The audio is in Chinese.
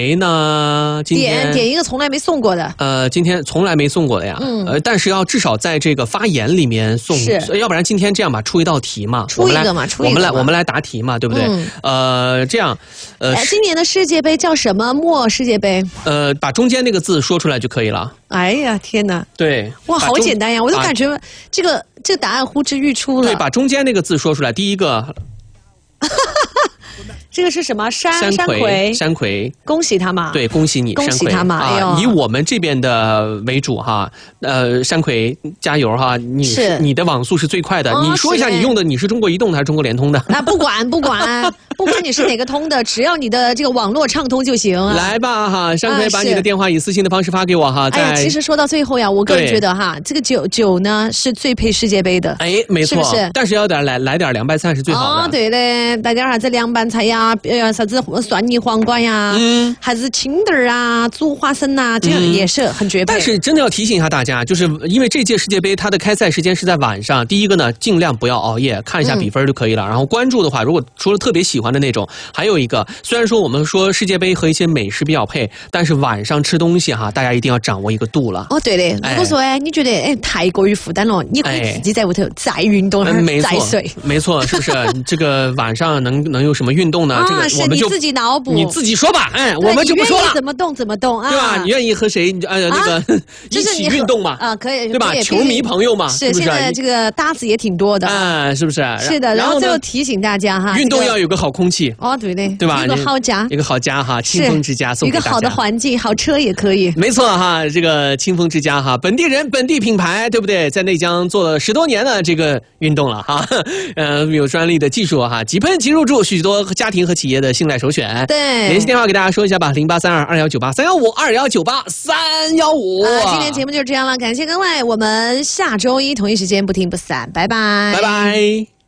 呢？今天点一个从来没送过的。 今天从来没送过的呀。但是要至少在这个发言里面送，要不然今天这样吧，出一道题嘛， 出一个嘛， 我们来答题嘛，对不对？这样， 今年的世界杯叫什么？末世界杯？ 把中间那个字说出来就可以了。 哎呀，天哪！ 对， 哇，好简单呀！我都感觉这个答案呼之欲出了。 对，把中间那个字说出来，第一个。 这个是什么？山葵，恭喜他嘛！ 对，恭喜你， 恭喜他嘛！哎呦， 以我们这边的为主哈，山葵加油哈！你的网速是最快的，你说一下你用的你是中国移动的还是中国联通的？ 那不管你是哪个通的，只要你的这个网络畅通就行。 来吧哈，山葵把你的电话以私信的方式发给我哈。 哎，其实说到最后呀，我个人觉得哈，这个酒呢是最配世界杯的。 哎，没错，是不是？但是要来点凉拌菜是最好的。 哦，对嘞，来点啥子凉拌菜呀？啥子蒜泥黄瓜呀，还是青豆啊，煮花生呐，这样也是很绝配。 但是真的要提醒一下大家，就是因为这届世界杯它的开赛时间是在晚上，第一个呢，尽量不要熬夜，看一下比分就可以了。然后关注的话，如果除了特别喜欢的那种，还有一个，虽然说我们说世界杯和一些美食比较配，但是晚上吃东西哈，大家一定要掌握一个度了。 哦，对的，如果说你觉得太过于负担了，你可以自己在屋头再运动再睡。 没错，是不是？这个晚上能有什么运动呢？这个我们就自己脑补， 你自己说吧。我们就不说了。 怎么动啊？ 对吧？你愿意和谁那个一起运动嘛？ 可以， 对吧？球迷朋友嘛，是现在这个搭子也挺多的， 是不是？ 是的。然后最后提醒大家哈， 运动要有个好空气。 哦，对的， 对吧？ 一个好家哈，清风之家送给大家。 一个好的环境，好车也可以。 没错哈，这个清风之家哈，本地人本地品牌，对不对？在内江做了10多年的这个运动了哈，有专利的技术哈，即喷即入驻，许多家庭和企业的信赖首选。 对， 联系电话给大家说一下吧，08322198315315。 今天节目就是这样了，感谢各位，我们下周一同一时间不听不散，拜拜， 拜拜。